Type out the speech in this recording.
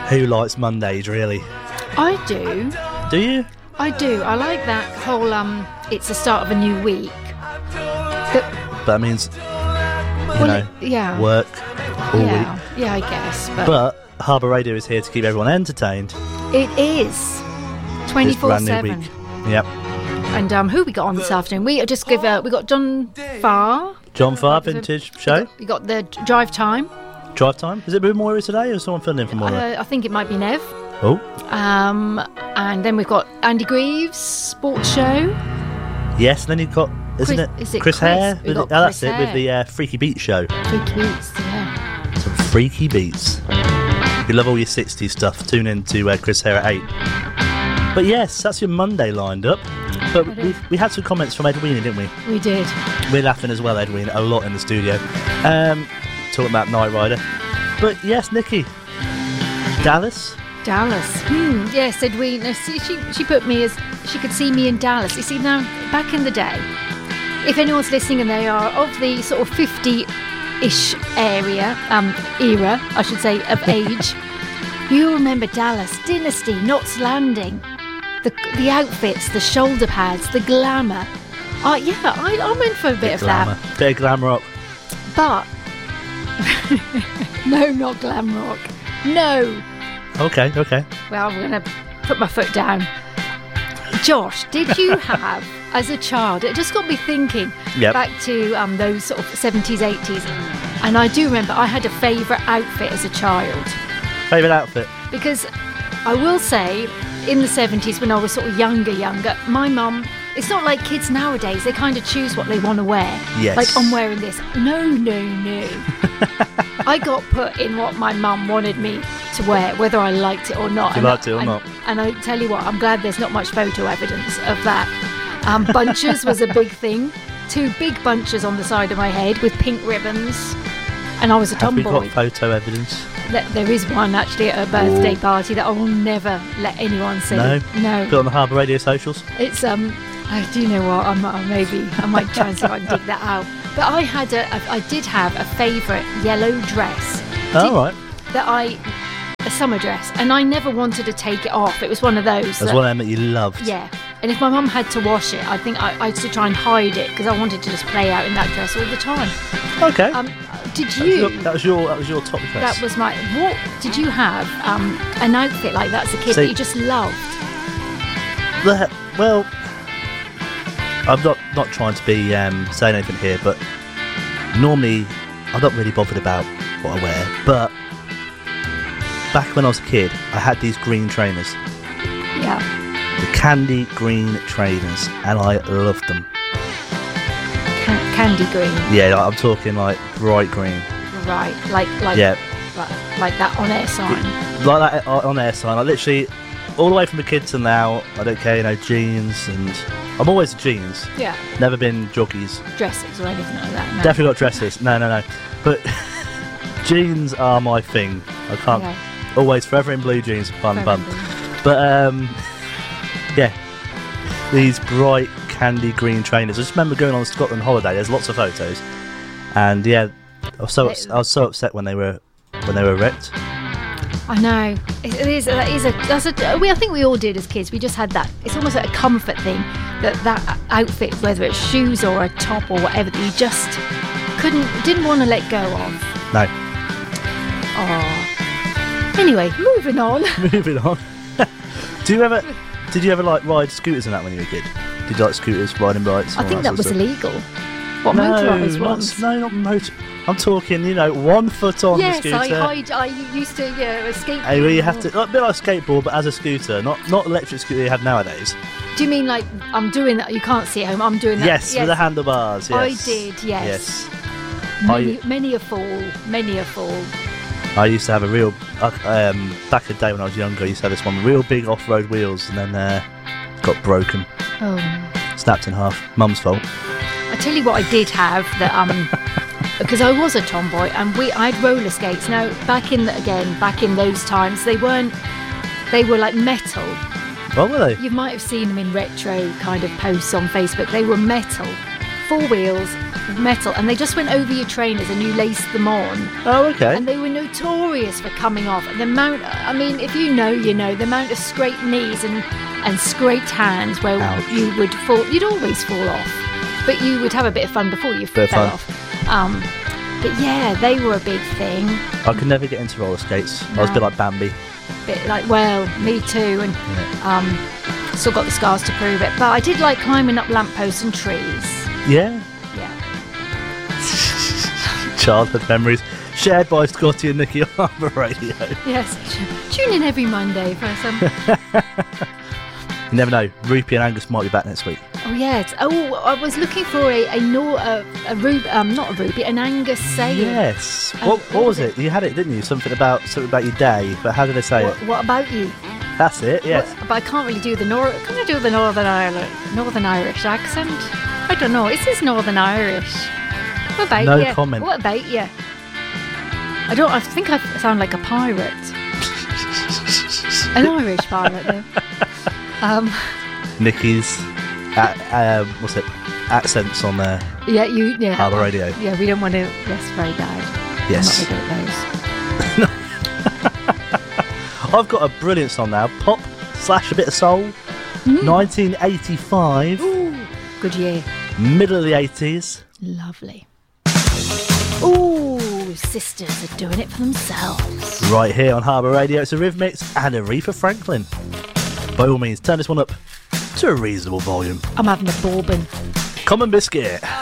Who likes Mondays, really? I do. Do you? I do. I like that whole, it's the start of a new week. But that means, work all week. Yeah, I guess. But Harbour Radio is here to keep everyone entertained. It is. 24/7. Yep. And who we got on this afternoon? We got John Farr. John Farr, vintage show. We got the Drive Time. Drive Time? Is it Moira today or someone filling in for Moira? I think it might be Nev. Oh. And then we've got Andy Greaves, sports show. Yes, and then you've got, Is it Chris Hare? That's Hare. it, with the Freaky Beats show. Freaky Beats, yeah. Some Freaky Beats. If you love all your 60s stuff, tune in to Chris Hare at 8. But yes, that's your Monday lined up. But we had some comments from Edwina, didn't we? We did. We're laughing as well, Edwina, a lot in the studio. Talking about Knight Rider. But yes, Nikki. Dallas. Yes, Edwina. She put me as she could see me in Dallas. You see, now, back in the day, if anyone's listening and they are of the sort of 50-ish era, I should say, of age, you'll remember Dallas, Dynasty, Knots Landing, the outfits, the shoulder pads, the glamour. I'm in for a bit of glamour. That. Bit of glam rock. But, no, not glam rock. No. Okay. Well, I'm going to put my foot down. Josh, did you have, as a child, it just got me thinking back to those sort of 70s, 80s. And I do remember I had a favourite outfit as a child. Favourite outfit? Because I will say, in the 70s, when I was sort of younger, my mum, it's not like kids nowadays, they kind of choose what they want to wear. Yes. Like, I'm wearing this. No. I got put in what my mum wanted me to wear, whether I liked it or not. You liked it or not. And I tell you what, I'm glad there's not much photo evidence of that. Bunches was a big thing. 2 big bunches on the side of my head with pink ribbons. And I was a tomboy. Have we got photo evidence? There is one actually at a birthday party that I will never let anyone see. No? Put it on the Harbour Radio socials? It's do you know what? I might try and see if I can dig that out. But I did have a favourite yellow dress. Right. A summer dress, and I never wanted to take it off. It was one of those. That's one of them that you loved. Yeah. And if my mum had to wash it, I think I used to try and hide it because I wanted to just play out in that dress all the time. Okay. Did you? That was your top dress. That was my. What did you have? An outfit like that as a kid that you just loved? Well, I'm not trying to be saying anything here, but normally I'm not really bothered about what I wear. But back when I was a kid, I had these green trainers. Yeah. The candy green trainers, and I loved them. Candy green. Yeah, I'm talking like bright green. Right, like that on air sign. Like that on air sign. Like literally, all the way from the kid to now. I don't care, jeans, and I'm always jeans. Yeah. Never been joggies. Dresses or anything like that. No. Definitely got dresses. No. But jeans are my thing. I can't. Okay. Always forever in blue jeans, fun. But yeah, these bright candy green trainers. I just remember going on a Scotland holiday. There's lots of photos, and yeah, I was so upset when they were ripped. I know. I think we all did as kids. We just had that. It's almost like a comfort thing that outfit, whether it's shoes or a top or whatever, that you just didn't want to let go of. No. Oh. Anyway, moving on. Did you ever like ride scooters and that when you were a kid? Did you like scooters, riding bikes? I think that was illegal. What, no, motorised ones? No, not motor. I'm talking, 1 foot on the scooter. Yes, I used to, skateboard. Hey, well, you have to, a bit like a skateboard, but as a scooter, not electric scooter you have nowadays. Do you mean like I'm doing that? You can't see at home. I'm doing that. Yes, with the handlebars. Yes. I did. Yes. Many a fall. I used to have a real back in the day when I was younger. I used to have this one real big off-road wheels, and then got broken. Oh. Snapped in half. Mum's fault. I tell you what, I did have that because I was a tomboy, and I had roller skates. Now back in those times, they were like metal. What were they? You might have seen them in retro kind of posts on Facebook. They were metal, 4 wheels, metal, and they just went over your trainers and you laced them on. Oh, okay. And they were notorious for coming off. And the amount, I mean, if you know, the amount of scraped knees and scraped hands where Ouch. you would fall, you'd always fall off. But you would have a bit of fun before you fell off. But yeah, they were a big thing. I could never get into roller skates. No. I was a bit like Bambi. Me too. And still got the scars to prove it. But I did like climbing up lampposts and trees. Yeah. Yeah. Childhood memories shared by Scotty and Nikki on Harbour Radio. Yes. Tune in every Monday for some. You never know. Rupy and Angus might be back next week. Oh yeah. I was looking for an Angus saying. Yes. What was it? You had it, didn't you? Something about your day. But how did they say it? What about you? That's it. Yes. But I can't really do the Can I do the Northern Irish accent? I don't know. Is this Northern Irish? What about you? No comment. What about you? I think I sound like a pirate. An Irish pirate, though. Nikki's accents on there. Yeah, Harbour Radio. Yeah, we don't want to. That's very bad. Yes. I'm not good at those. I've got a brilliant song now. Pop / a bit of soul. 1985. Ooh, good year. Middle of the 80s. Lovely. Ooh, sisters are doing it for themselves. Right here on Harbour Radio, it's Eurythmics and Aretha Franklin. By all means, turn this one up to a reasonable volume. I'm having a bourbon. Common Biscuit.